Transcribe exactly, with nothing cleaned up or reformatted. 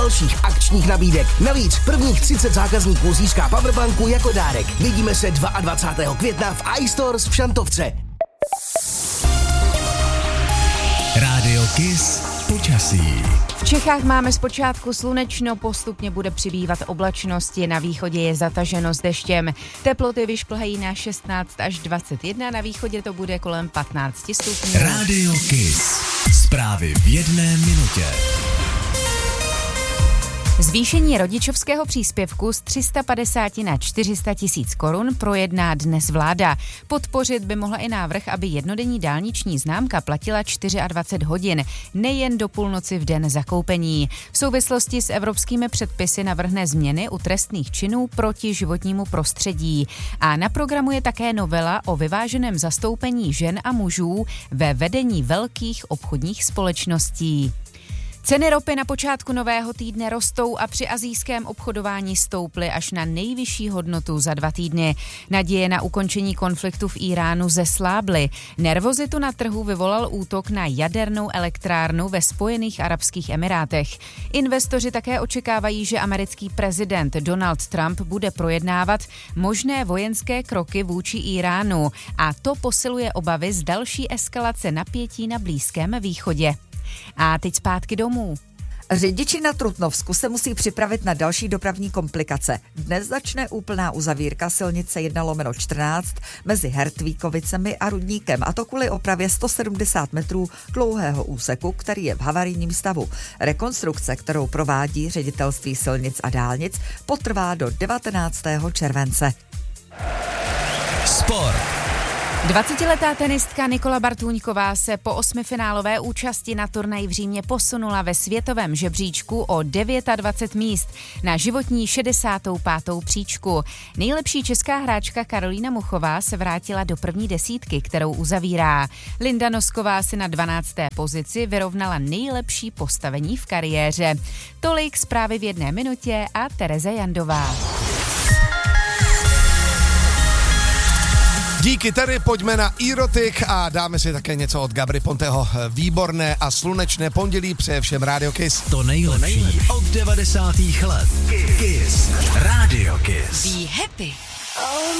dalších akčních nabídek. Navíc prvních třicet zákazníků získá powerbanku jako dárek. Vidíme se dvacátého druhého května v iStores v Šantovce. Rádio Kiss počasí. V Čechách máme zpočátku slunečno, postupně bude přibývat oblačnosti, na východě je zataženo s deštěm. Teploty vyšplhají na šestnáct až dvacet jedna, na východě to bude kolem patnáct stupňů. Rádio Kiss. Zprávy v jedné minutě. Zvýšení rodičovského příspěvku z tři sta padesát na čtyři sta tisíc korun projedná dnes vláda. Podpořit by mohla i návrh, aby jednodenní dálniční známka platila dvacet čtyři hodin, nejen do půlnoci v den zakoupení. V souvislosti s evropskými předpisy navrhne změny u trestných činů proti životnímu prostředí. A na programu je také novela o vyváženém zastoupení žen a mužů ve vedení velkých obchodních společností. Ceny ropy na počátku nového týdne rostou a při asijském obchodování stouply až na nejvyšší hodnotu za dva týdny. Naděje na ukončení konfliktu v Íránu zeslábly. Nervozitu na trhu vyvolal útok na jadernou elektrárnu ve Spojených arabských emirátech. Investoři také očekávají, že americký prezident Donald Trump bude projednávat možné vojenské kroky vůči Íránu a to posiluje obavy z další eskalace napětí na Blízkém východě. A teď zpátky domů. Řidiči na Trutnovsku se musí připravit na další dopravní komplikace. Dnes začne úplná uzavírka silnice jedna lomeno čtrnáct mezi Hertvíkovicemi a Rudníkem, a to kvůli opravě sto sedmdesát metrů dlouhého úseku, který je v havarijním stavu. Rekonstrukce, kterou provádí Ředitelství silnic a dálnic, potrvá do devatenáctého července. Sport. dvacetiletá tenistka Nikola Bartůňková se po osmifinálové účasti na turnaji v Římě posunula ve světovém žebříčku o dvacet devět míst na životní šedesátou pátou příčku. Nejlepší česká hráčka Karolína Muchová se vrátila do první desítky, kterou uzavírá. Linda Nosková si na dvanácté pozici vyrovnala nejlepší postavení v kariéře. Tolik zprávy v jedné minutě a Tereza Jandová. Díky tedy, pojďme na Erotic a dáme si také něco od Gabry Ponteho. Výborné a slunečné pondělí přeje všem Radio Kiss. To nejlepší od devadesátých let. Kiss. Radio Kiss. Be happy.